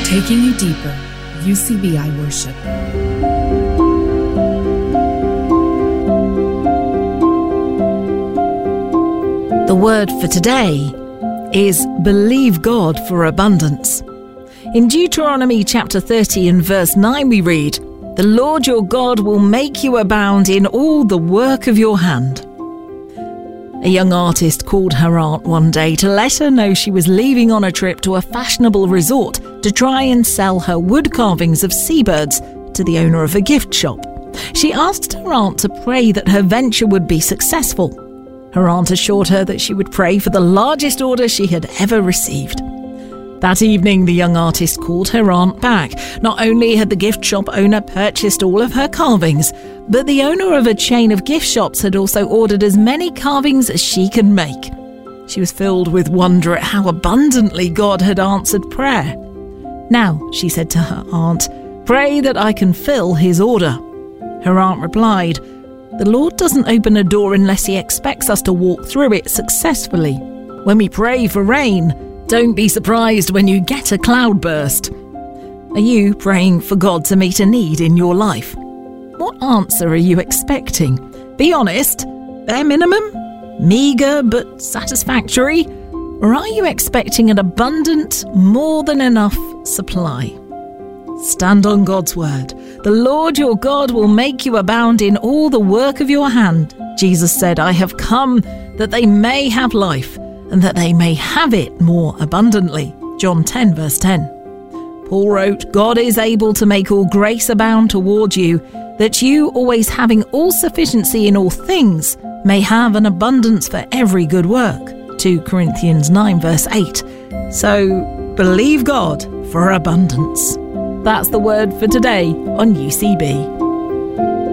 Taking you deeper, UCBI Worship. The word for today is believe God for abundance. In Deuteronomy chapter 30 and verse 9 we read, "The Lord your God will make you abound in all the work of your hand." A young artist called her aunt one day to let her know she was leaving on a trip to a fashionable resort to try and sell her wood carvings of seabirds to the owner of a gift shop. She asked her aunt to pray that her venture would be successful. Her aunt assured her that she would pray for the largest order she had ever received. That evening, the young artist called her aunt back. Not only had the gift shop owner purchased all of her carvings, but the owner of a chain of gift shops had also ordered as many carvings as she could make. She was filled with wonder at how abundantly God had answered prayer. "Now," she said to her aunt, "pray that I can fill his order." Her aunt replied, "The Lord doesn't open a door unless he expects us to walk through it successfully. When we pray for rain, don't be surprised when you get a cloudburst." Are you praying for God to meet a need in your life? What answer are you expecting? Be honest. Bare minimum? Meagre but satisfactory? Or are you expecting an abundant, more than enough supply? Stand on God's word. The Lord your God will make you abound in all the work of your hand. Jesus said, "I have come that they may have life, and that they may have it more abundantly." John 10 verse 10. Paul wrote, "God is able to make all grace abound toward you, that you, always having all sufficiency in all things, may have an abundance for every good work." 2 Corinthians 9 verse 8. So, believe God for abundance. That's the word for today on UCB.